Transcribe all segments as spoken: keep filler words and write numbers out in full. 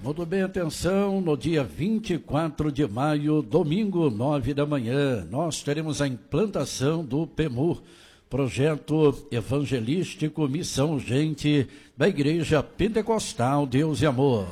Muito bem, atenção, no dia vinte e quatro de maio, domingo, nove da manhã, nós teremos a implantação do PEMUR, Projeto Evangelístico Missão Urgente da Igreja Pentecostal Deus e Amor.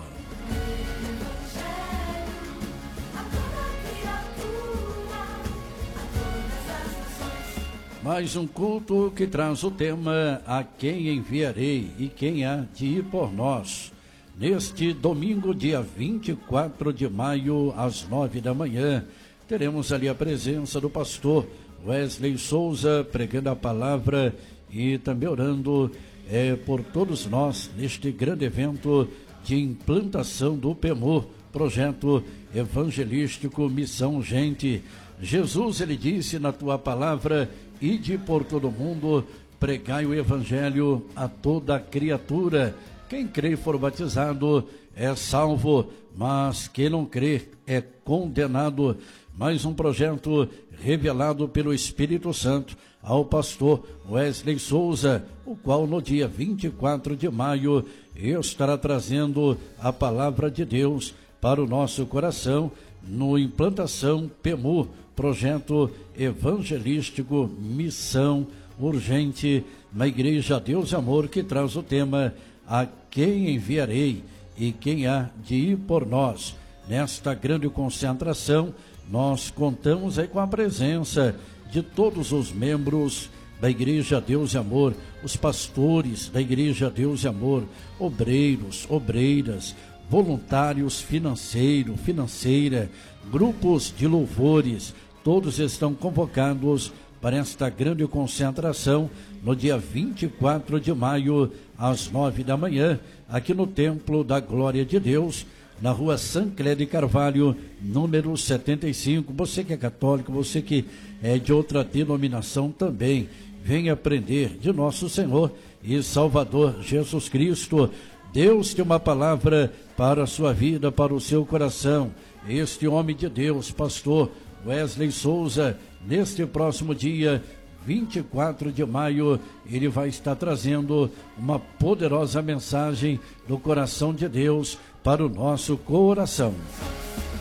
Mais um culto que traz o tema A Quem Enviarei e Quem Há de Ir por Nós. Neste domingo, dia vinte e quatro de maio, às nove da manhã, teremos ali a presença do pastor Wesley Souza, pregando a palavra e também orando é, por todos nós neste grande evento de implantação do PEMUR, Projeto Evangelístico Missão Urgente. Jesus, ele disse na tua palavra: ide por todo mundo, pregai o evangelho a toda criatura. Quem crê e for batizado é salvo, mas quem não crê é condenado. Mais um projeto revelado pelo Espírito Santo ao pastor Wesley Souza, o qual no dia vinte e quatro de maio estará trazendo a palavra de Deus para o nosso coração no Implantação PEMUR, Projeto Evangelístico Missão Urgente na Igreja Deus e Amor, que traz o tema A Quem Enviarei e Quem Há de Ir por Nós. Nesta grande concentração, nós contamos aí com a presença de todos os membros da Igreja Deus e Amor, os pastores da Igreja Deus e Amor, obreiros, obreiras, voluntários financeiro, financeira, grupos de louvores, todos estão convocados para esta grande concentração no dia vinte e quatro de maio, às nove da manhã, aqui no Templo da Glória de Deus, na rua Sancler de Carvalho, número setenta e cinco. Você que é católico, você que é de outra denominação também, venha aprender de nosso Senhor e Salvador Jesus Cristo. Deus tem uma palavra para a sua vida, para o seu coração. Este homem de Deus, pastor Wesley Souza, neste próximo dia vinte e quatro de maio, ele vai estar trazendo uma poderosa mensagem do coração de Deus para o nosso coração.